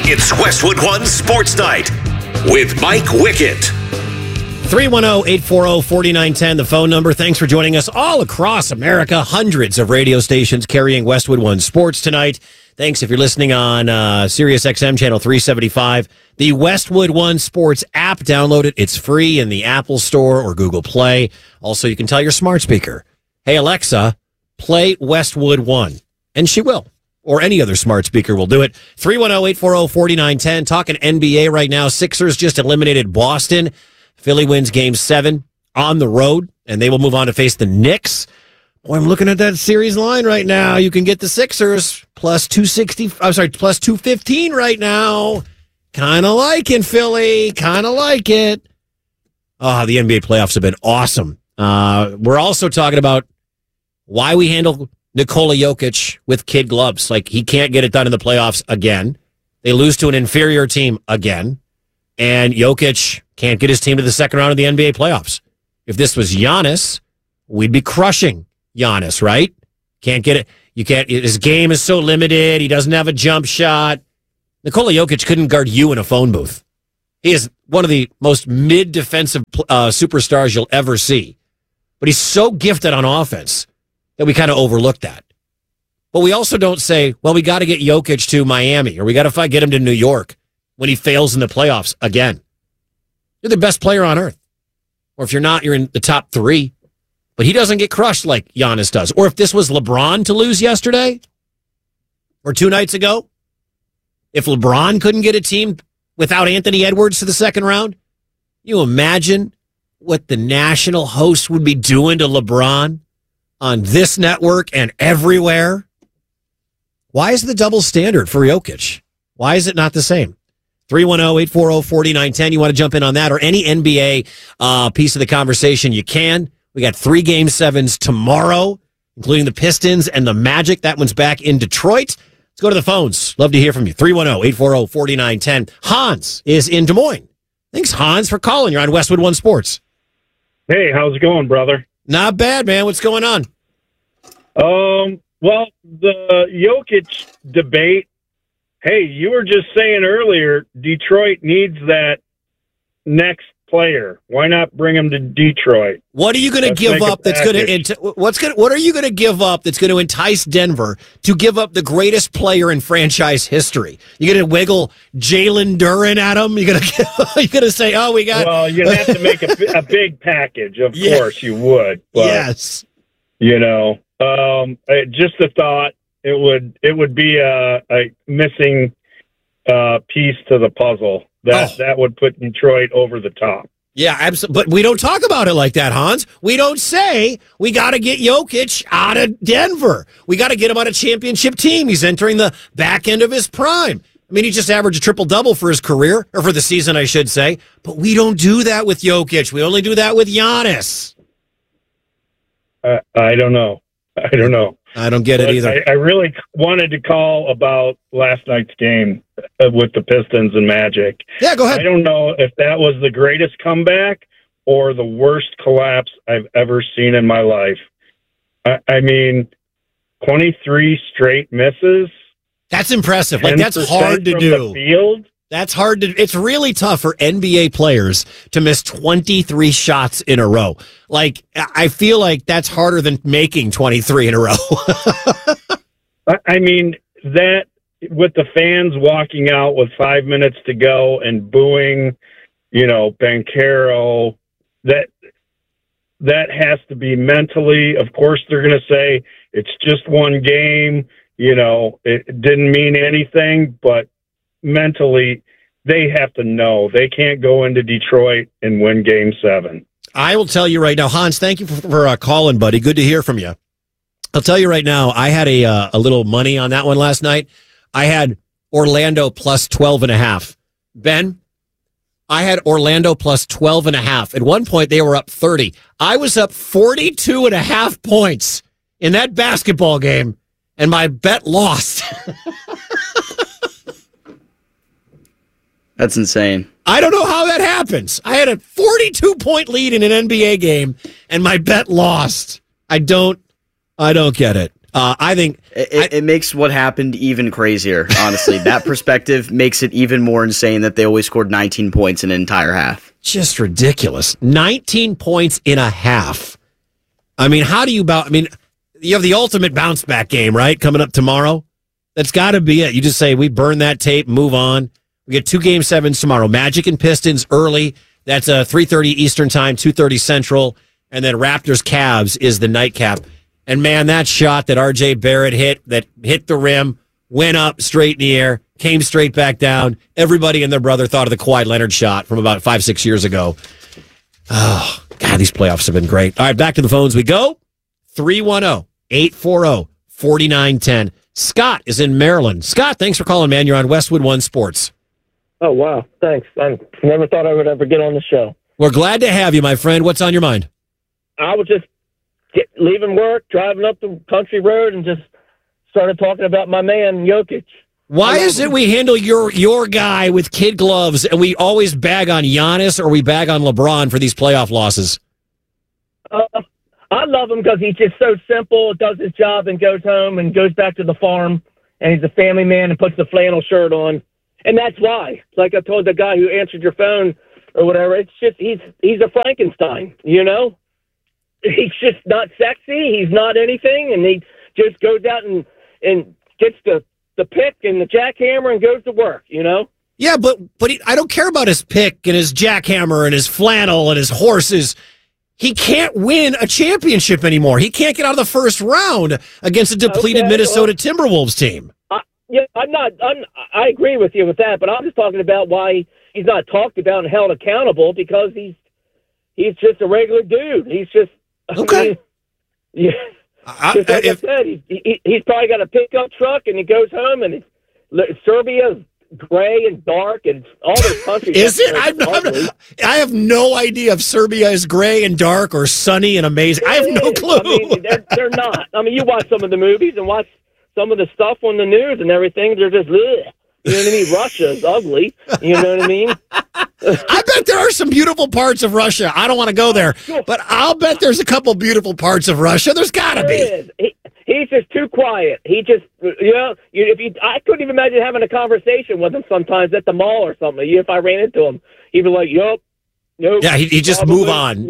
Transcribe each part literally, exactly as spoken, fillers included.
It's Westwood One Sports Night with Mike Wickett. three one zero, eight four zero, four nine one zero, the phone number. Thanks for joining us all across America. Hundreds of radio stations carrying Westwood One Sports tonight. Thanks if you're listening on uh, Sirius X M channel three seventy-five. The Westwood One Sports app, download it. It's free in the Apple Store or Google Play. Also, you can tell your smart speaker, hey, Alexa, play Westwood One. And she will. Or any other smart speaker will do it. three one zero, eight four zero, four nine one zero. Talking N B A right now. Sixers just eliminated Boston. Philly wins game seven on the road, and they will move on to face the Knicks. Boy, I'm looking at that series line right now. You can get the Sixers plus two sixty. I'm sorry, plus two fifteen right now. Kind of liking Philly. Kind of like it. Ah, oh, the N B A playoffs have been awesome. Uh, we're also talking about why we handle Nikola Jokic with kid gloves. Like, he can't get it done in the playoffs again. They lose to an inferior team again. And Jokic can't get his team to the second round of the N B A playoffs. If this was Giannis, we'd be crushing Giannis, right? Can't get it. You can't. His game is so limited. He doesn't have a jump shot. Nikola Jokic couldn't guard you in a phone booth. He is one of the most mid-defensive uh, superstars you'll ever see. But he's so gifted on offense that we kind of overlook that. But we also don't say, well, we got to get Jokic to Miami, or we got to get him to New York when he fails in the playoffs again. You're the best player on earth. Or if you're not, you're in the top three. But he doesn't get crushed like Giannis does. Or if this was LeBron to lose yesterday, or two nights ago, if LeBron couldn't get a team without Anthony Edwards to the second round, you imagine what the national host would be doing to LeBron on this network and everywhere. Why is the double standard for Jokic? Why is it not the same? three one zero, eight four zero, four nine one zero. You want to jump in on that or any N B A uh, piece of the conversation, you can. We got three game sevens tomorrow, including the Pistons and the Magic. That one's back in Detroit. Let's go to the phones. Love to hear from you. three one zero, eight four zero, four nine one zero. Hans is in Des Moines. Thanks, Hans, for calling. You're on Westwood One Sports. Hey, how's it going, brother? Not bad, man. What's going on? Um, well, the Jokic debate, hey, you were just saying earlier, Detroit needs that next player. Why not bring him to Detroit? What are you going to give up that's going to what's going What are you going to give up that's going to entice Denver to give up the greatest player in franchise history? You going to wiggle Jalen Duren at him? You going to you going to say, "Oh, we got"? Well, you'd have to make a, a big package. Of yeah. course, you would. But, yes. You know. Um, just a thought. It would it would be a, a missing uh, piece to the puzzle that oh. that would put Detroit over the top. Yeah, absolutely. But we don't talk about it like that, Hans. We don't say we got to get Jokic out of Denver. We got to get him on a championship team. He's entering the back end of his prime. I mean, he just averaged a triple double for his career, or for the season, I should say. But we don't do that with Jokic. We only do that with Giannis. Uh, I don't know. I don't know. I don't get it either. I, I really wanted to call about last night's game with the Pistons and Magic. Yeah, go ahead. I don't know if that was the greatest comeback or the worst collapse I've ever seen in my life. I, I mean, twenty-three straight misses. That's impressive. Like, that's hard to do. The field. That's hard to, it's really tough for N B A players to miss twenty-three shots in a row. Like, I feel like that's harder than making twenty-three in a row. I mean, that, with the fans walking out with five minutes to go and booing, you know, Banchero, that, that has to be mentally, of course they're going to say it's just one game, you know, it didn't mean anything, but mentally, they have to know they can't go into Detroit and win game seven. I will tell you right now, Hans, thank you for, for uh, calling, buddy. Good to hear from you. I'll tell you right now, I had a uh, a little money on that one last night. I had Orlando plus twelve and a half. Ben, I had Orlando plus twelve and a half. At one point, they were up thirty. I was up forty-two and a half points in that basketball game, and my bet lost. That's insane. I don't know how that happens. I had a forty-two point lead in an N B A game, and my bet lost. I don't, I don't get it. Uh, I think it, I, it makes what happened even crazier. Honestly, that perspective makes it even more insane that they always scored nineteen points in an entire half. Just ridiculous. nineteen points in a half. I mean, how do you bounce? I mean, you have the ultimate bounce back game, right? Coming up tomorrow. That's got to be it. You just say, we burn that tape, move on. We get two game sevens tomorrow. Magic and Pistons early. That's uh, three thirty Eastern time, two thirty Central. And then Raptors Cavs is the nightcap. And man, that shot that R J Barrett hit, that hit the rim, went up straight in the air, came straight back down. Everybody and their brother thought of the Kawhi Leonard shot from about five, six years ago. Oh, God, these playoffs have been great. All right, back to the phones we go. three one zero, eight four zero, four nine one zero. Scott is in Maryland. Scott, thanks for calling, man. You're on Westwood One Sports. Oh, wow. Thanks. I never thought I would ever get on the show. We're glad to have you, my friend. What's on your mind? I was just get, leaving work, driving up the country road, and just started talking about my man, Jokic. Why is it we handle your your guy with kid gloves and we always bag on Giannis or we bag on LeBron for these playoff losses? Uh, I love him because he's just so simple, does his job and goes home and goes back to the farm, and he's a family man and puts the flannel shirt on. And that's why, like I told the guy who answered your phone or whatever, it's just he's he's a Frankenstein, you know? He's just not sexy. He's not anything, and he just goes out and, and gets the, the pick and the jackhammer and goes to work, you know? Yeah, but but he, I don't care about his pick and his jackhammer and his flannel and his horses. He can't win a championship anymore. He can't get out of the first round against a depleted Okay, Minnesota well, Timberwolves team. I, yeah, I'm not. I'm, I agree with you with that, but I'm just talking about why he's not talked about and held accountable because he's he's just a regular dude. He's just okay. I mean, yeah. I, Just like if, I said, he, he, he's probably got a pickup truck, and he goes home, and it's, Serbia's gray and dark, and all this country. is it? I'm not, I'm, I have no idea if Serbia is gray and dark or sunny and amazing. I have no clue. I mean, they're, they're not. I mean, you watch some of the movies and watch some of the stuff on the news and everything. They're just, ugh. You know what I mean? Russia's ugly. You know what I mean? I bet there are some beautiful parts of Russia. I don't want to go there, but I'll bet there's a couple beautiful parts of Russia. There's got to be. He, he's just too quiet. He just, you know, if you, I couldn't even imagine having a conversation with him sometimes at the mall or something. If I ran into him, he'd be like, "Yup, nope." Yeah, he, he just probably. move on.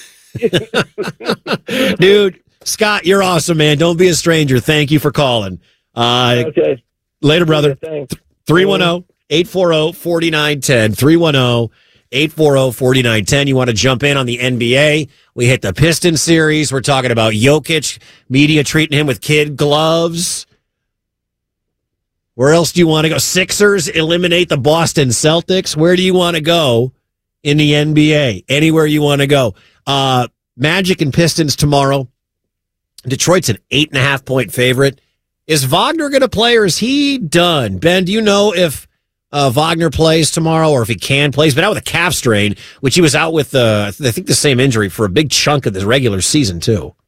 Dude, Scott, you're awesome, man. Don't be a stranger. Thank you for calling. Uh, okay. Later, brother. Thanks. three one zero, eight four zero, four nine one zero. three one zero, eight four zero, four nine one zero. You want to jump in on the N B A? We hit the Pistons series. We're talking about Jokic, media treating him with kid gloves. Where else do you want to go? Sixers eliminate the Boston Celtics. Where do you want to go in the N B A? Anywhere you want to go. Uh, Magic and Pistons tomorrow. Detroit's an eight and a half point favorite. Is Wagner going to play or is he done? Ben, do you know if uh, Wagner plays tomorrow or if he can play? He's been out with a calf strain, which he was out with, uh, I think, the same injury for a big chunk of the regular season, too.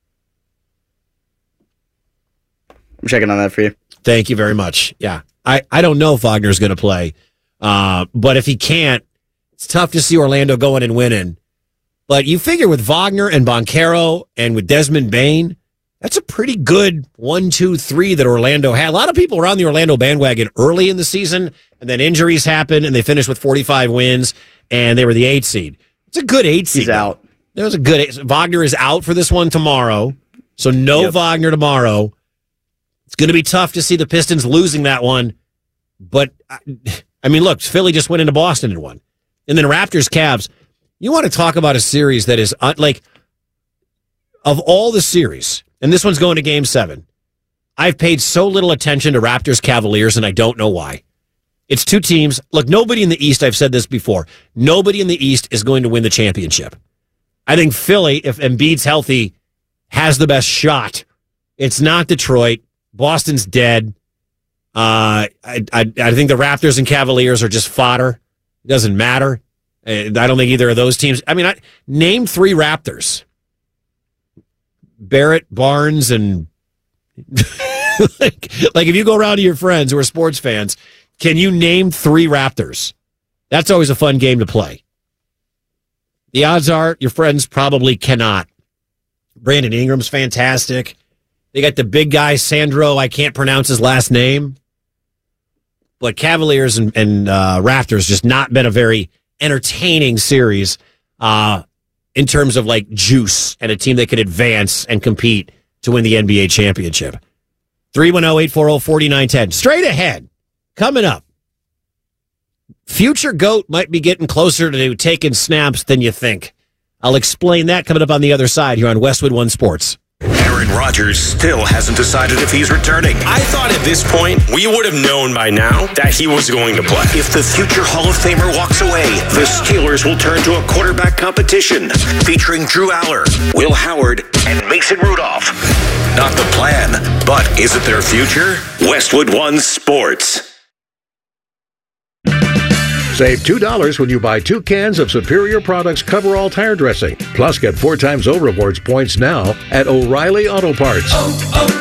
I'm checking on that for you. Thank you very much. Yeah, I, I don't know if Wagner's going to play, uh, but if he can't, it's tough to see Orlando going and winning. But you figure with Wagner and Banchero and with Desmond Bane, that's a pretty good one, two, three that Orlando had. A lot of people were on the Orlando bandwagon early in the season, and then injuries happened, and they finished with forty-five wins, and they were the eight seed. It's a good eight seed. He's out. That was a good eight. Wagner is out for this one tomorrow, so no Yep. Wagner tomorrow. It's going to be tough to see the Pistons losing that one, but, I mean, look, Philly just went into Boston and won. And then Raptors, Cavs. You want to talk about a series that is, uh, like, of all the series, and this one's going to game seven, I've paid so little attention to Raptors Cavaliers, and I don't know why. It's two teams. Look, nobody in the East, I've said this before, nobody in the East is going to win the championship. I think Philly, if Embiid's healthy, has the best shot. It's not Detroit. Boston's dead. Uh, I, I, I think the Raptors and Cavaliers are just fodder. It doesn't matter. I don't think either of those teams. I mean, I, name three Raptors. Barrett, Barnes, and like, like if you go around to your friends who are sports fans, can you name three Raptors? That's always a fun game to play. The odds are your friends probably cannot. Brandon Ingram's fantastic. They got the big guy, Sandro. I can't pronounce his last name. But Cavaliers and, and uh, Raptors just not been a very entertaining series uh, in terms of like juice and a team that could advance and compete to win the N B A championship. three one zero, eight four zero, four nine one zero. Straight ahead, coming up. Future GOAT might be getting closer to taking snaps than you think. I'll explain that coming up on the other side here on Westwood One Sports. Aaron Rodgers still hasn't decided if he's returning. I thought at this point we would have known by now that he was going to play. If the future Hall of Famer walks away, the Steelers will turn to a quarterback competition featuring Drew Aller, Will Howard, and Mason Rudolph. Not the plan, but is it their future? Westwood One Sports. Save two dollars when you buy two cans of Superior Products Coverall Tire Dressing. Plus, get four times O Rewards points now at O'Reilly Auto Parts. Oh, oh.